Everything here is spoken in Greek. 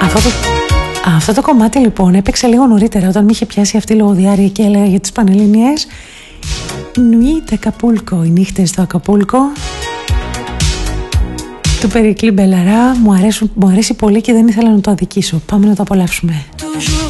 Αυτό το κομμάτι λοιπόν έπαιξε λίγο νωρίτερα όταν με είχε πιάσει αυτή η λογοδιάρεια και έλεγα για τις Πανελληνίες. Νουίτ Ακαπούλκο, οι νύχτες στο Ακαπούλκο του Περικλή Μπελαρά. Μου αρέσει πολύ και δεν ήθελα να το αδικήσω. Πάμε να το απολαύσουμε.